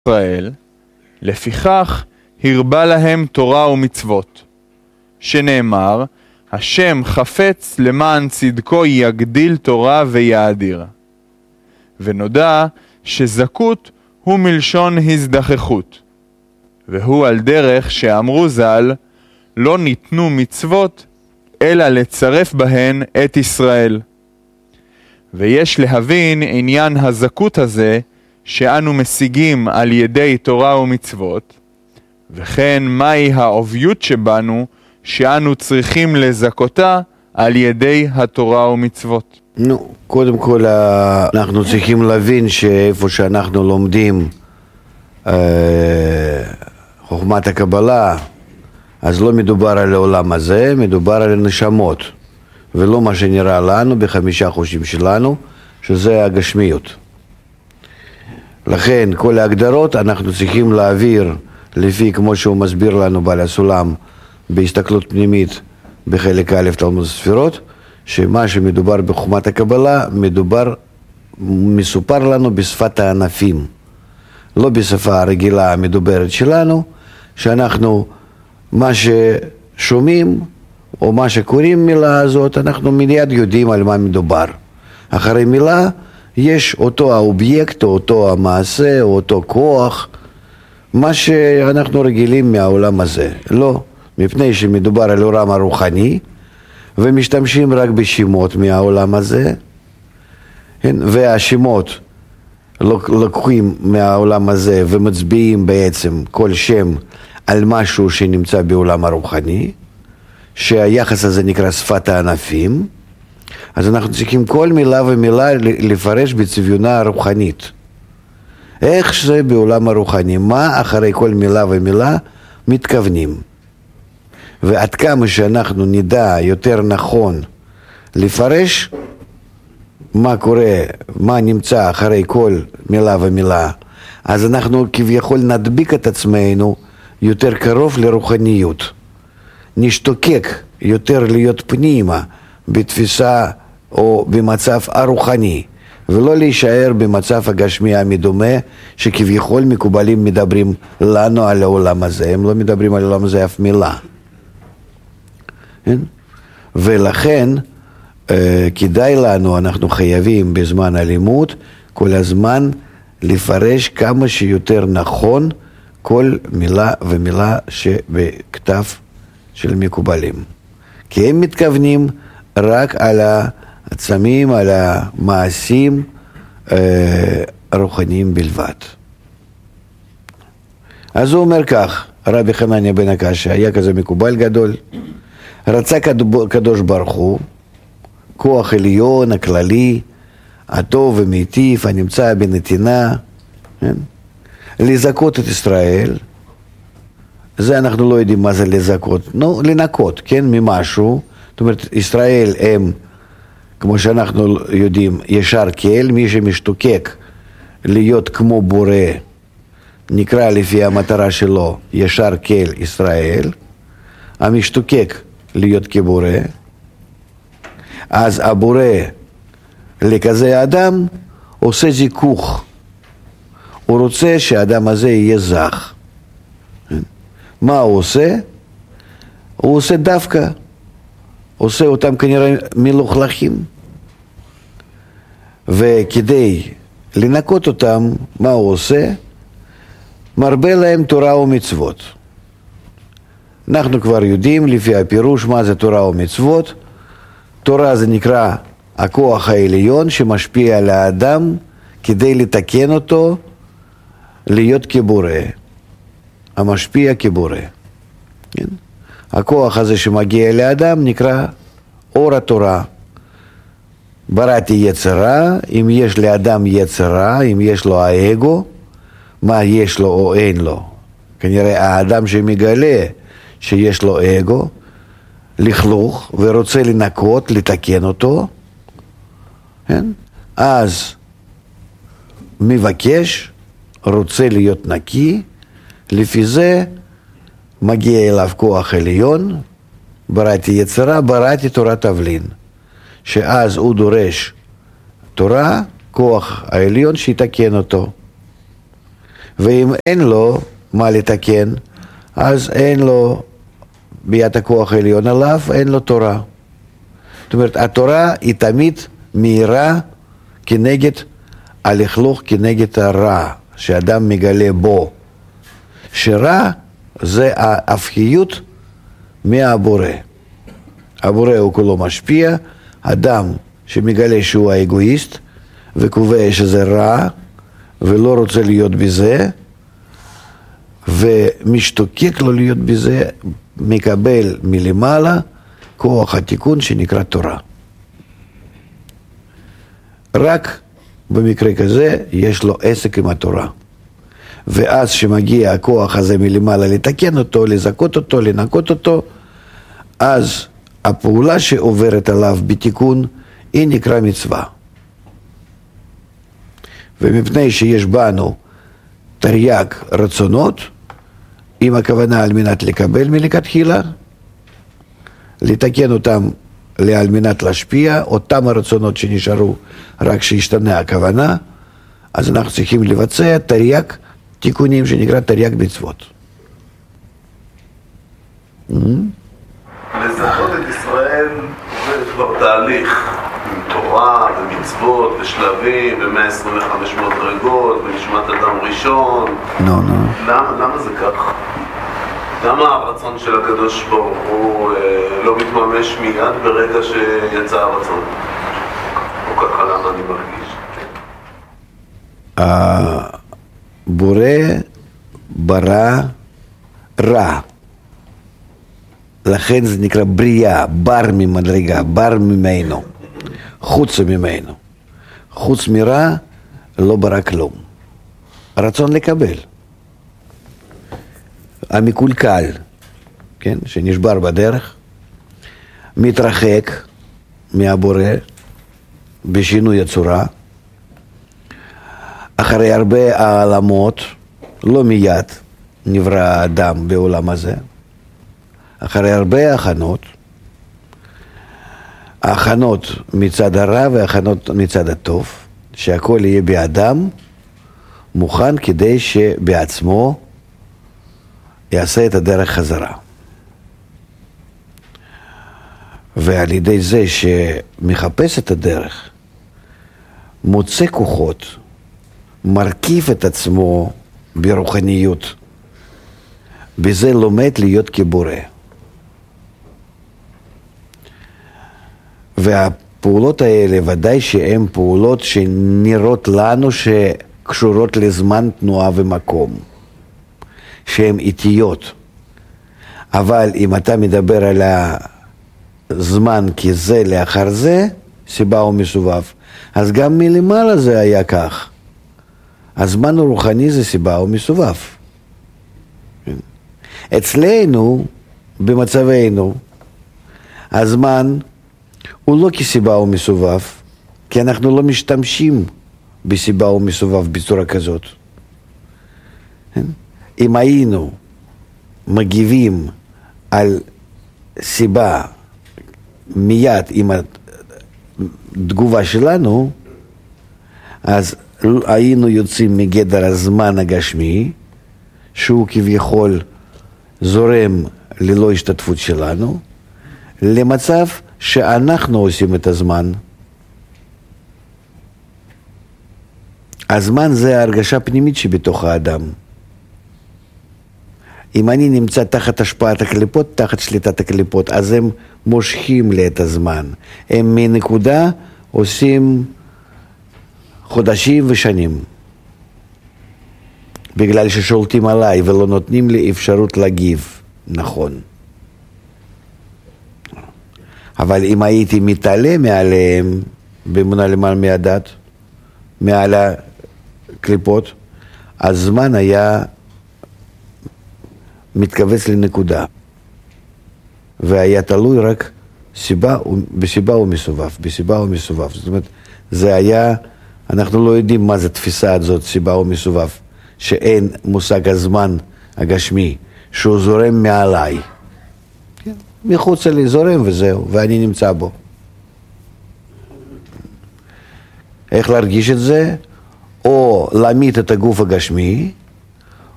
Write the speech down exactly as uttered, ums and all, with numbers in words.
ישראל, לפיכך הרבה להם תורה ומצוות, שנאמר, השם חפץ למען צדקו יגדיל תורה ויאדיר. ונודע שזכות הוא מלשון הזדחכות, והוא על דרך שאמרו ז"ל, לא ניתנו מצוות, אלא לצרף בהן את ישראל. ויש להבין עניין הזכות הזה, שאנו משיגים על ידי תורה ומצוות, וכן מהי העוביות שבנו, שאנו צריכים לזכותה על ידי התורה ומצוות. נו, קודם כל אנחנו צריכים להבין שאיפה שאנחנו לומדים אה, חוכמת הקבלה, אז לא מדובר על העולם הזה, מדובר על הנשמות, ולא מה שנראה לנו בחמישה חושים שלנו, שזה הגשמיות. לכן כל ההגדרות אנחנו צריכים להעביר לפי כמו שהוא מסביר לנו בעל הסולם בהסתכלות פנימית בחלק א' תלמוד הספירות, שמה שמדובר בחוכמת הקבלה מדובר, מסופר לנו בשפת הענפים, לא בשפה הרגילה המדוברת שלנו, שאנחנו מה ששומעים או מה שקוראים מילה הזאת אנחנו מיד יודעים על מה מדובר. אחרי מילה יש אותו האובייקט, או אותו המעשה, או אותו כוח, מה שאנחנו רגילים מהעולם הזה. לא, מפני שמדובר על עולם הרוחני, ומשתמשים רק בשמות מהעולם הזה, והשמות לוקחים מהעולם הזה ומצביעים בעצם כל שם על משהו שנמצא בעולם הרוחני, שהיחס הזה נקרא שפת הענפים, אז אנחנו צריכים כל מילה ומילה לפרש בצביונה הרוחנית. איך זה בעולם הרוחני? מה אחרי כל מילה ומילה מתכוונים? ועד כמה שאנחנו נדע יותר נכון לפרש מה קורה, מה נמצא אחרי כל מילה ומילה, אז אנחנו כביכול נדביק את עצמנו יותר קרוב לרוחניות. נשתוקק יותר להיות פנימה בתפיסה או במצב הרוחני, ולא להישאר במצב הגשמי המדומה שכביכול מקובלים מדברים לנו על העולם הזה, הם לא מדברים על העולם הזה אף מילה. ולכן כדאי לנו, אנחנו חייבים בזמן הלימוד כל הזמן לפרש כמה שיותר נכון כל מילה ומילה שבכתב של מקובלים, כי הם מתכוונים רק על העצמים, על המעשים אה, רוחניים בלבד. אז הוא אומר כך, רבי חנניה בן הקשיא היה כזה מקובל גדול, רצה קדוש ברוך הוא, כוח עליון, הכללי, הטוב ומיטיב, הנמצא בנתינה, כן? לזכות את ישראל, זה אנחנו לא יודעים מה זה לזכות, נו, לנקות, כן, ממשהו, זאת אומרת, ישראל הם, כמו שאנחנו יודעים, ישר כל, מי שמשתוקק להיות כמו בורא, נקרא לפי המטרה שלו, ישר כל ישראל, המשתוקק להיות כבורא, אז הבורא לכזה אדם עושה זיכוך, הוא רוצה שהאדם הזה יהיה זך. מה הוא עושה? הוא עושה דווקא, עושה אותם כנראה מלוכלכים, וכדי לנקות אותם, מה הוא עושה? מרבה להם תורה ומצוות. אנחנו כבר יודעים לפי הפירוש מה זה תורה ומצוות. תורה זה נקרא הכוח העליון שמשפיע על האדם כדי לתקן אותו להיות כבורא, המשפיע כבורא. כן? הכוח הזה שמגיע לאדם נקרא אור התורה. בראתי יצרה, אם יש לאדם יצרה, אם יש לו האגו, מה יש לו או אין לו? כנראה האדם שמגלה שיש לו אגו, לכלוך ורוצה לנקות, לתקן אותו, כן? אז מבקש, רוצה להיות נקי, לפי זה מגיע אליו כוח עליון, בראתי יצרה, בראתי תורת תבלין, שאז הוא דורש תורה, כוח העליון שיתקן אותו. ואם אין לו מה לתקן, אז אין לו ביאת הכוח העליון עליו, אין לו תורה. זאת אומרת, התורה היא תמיד מהירה כנגד הלכלוך, כנגד הרע שאדם מגלה בו. שרע זה ההפכיות מהבורא. הבורא הוא כולו משפיע, אדם שמגלה שהוא האגואיסט וקובע שזה רע ולא רוצה להיות בזה ומשתוקק לו להיות בזה, מקבל מלמעלה כוח התיקון שנקרא תורה. רק במקרה כזה יש לו עסק עם התורה. ואז שמגיע הכוח הזה מלמעלה לתקן אותו, לזכות אותו, לנקות אותו, אז הפעולה שעוברת עליו בתיקון היא נקרא מצווה. ומפני שיש בנו תרי"ג רצונות, עם הכוונה על מנת לקבל מלכתחילה, לתקן אותם על מנת להשפיע, אותם הרצונות שנשארו רק שישתנה הכוונה, אז אנחנו צריכים לבצע תרי"ג תיקונים שנקרא תרי"ג מצוות. לזכות את ישראל זה כבר תהליך עם תורה ומצוות ושלבים ו-מאה עשרים וחמש מדרגות ונשמת אדם ראשון. נו, נו. למה, למה זה כך? למה הרצון של הקדוש ברוך הוא אה, לא מתממש מיד ברגע שיצא הרצון? או ככה למה אני מרגיש? הבורא ברא רע. לכן זה נקרא בריאה, בר ממדרגה, בר ממנו, חוץ ממנו. חוץ מרע לא ברא כלום. הרצון לקבל. המקולקל, כן, שנשבר בדרך, מתרחק מהבורא בשינוי הצורה, אחרי הרבה העלמות, לא מיד נברא האדם בעולם הזה, אחרי הרבה הכנות, הכנות מצד הרע והכנות מצד הטוב, שהכל יהיה באדם מוכן כדי שבעצמו יעשה את הדרך חזרה. ועל ידי זה שמחפש את הדרך, מוצא כוחות, מרכיב את עצמו ברוחניות, בזה לומד להיות כבורא. והפעולות האלה ודאי שהן פעולות שנראות לנו שקשורות לזמן, תנועה ומקום, שהן איטיות. אבל אם אתה מדבר על הזמן כזה לאחר זה, סיבה ומסובב, אז גם מלמעלה זה היה כך. הזמן הרוחני זה סיבה ומסובב. אצלנו, במצבנו, הזמן הוא לא כסיבה ומסובב, כי אנחנו לא משתמשים בסיבה ומסובב בצורה כזאת. אם היינו מגיבים על סיבה מיד עם התגובה שלנו, אז היינו יוצאים מגדר הזמן הגשמי, שהוא כביכול זורם ללא השתתפות שלנו, למצב שאנחנו עושים את הזמן. הזמן זה ההרגשה הפנימית שבתוך האדם. אם אני נמצא תחת השפעת הקליפות, תחת שליטת הקליפות, אז הם מושכים לי את הזמן. הם מנקודה עושים חודשים ושנים. בגלל ששולטים עליי ולא נותנים לי אפשרות להגיב נכון. אבל אם הייתי מתעלה מעליהם, באמונה למעלה מהדת, מעל הקליפות, הזמן היה מתכווץ לנקודה. והיה תלוי רק סיבה, בסיבה ומסובב, בסיבה ומסובב. זאת אומרת, זה היה, אנחנו לא יודעים מה זה תפיסה הזאת, סיבה ומסובב, שאין מושג הזמן הגשמי, שהוא זורם מעליי. מחוץ לי זורם וזהו, ואני נמצא בו. איך להרגיש את זה? או להמית את הגוף הגשמי,